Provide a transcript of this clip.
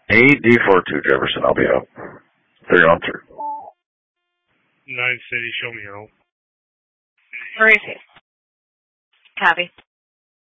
8D42 Jefferson, I'll be out. 3 on 3. 9 City, show me out. Where is he? Copy.